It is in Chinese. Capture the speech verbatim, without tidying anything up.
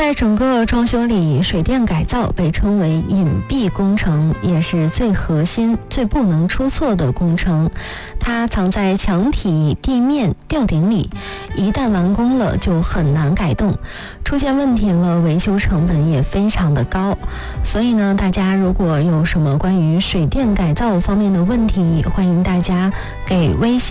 在整个装修里，水电改造被称为隐蔽工程，也是最核心、最不能出错的工程。它藏在墙体、地面、吊顶里，一旦完工了就很难改动，出现问题了，维修成本也非常的高。所以呢，大家如果有什么关于水电改造方面的问题，欢迎大家给微信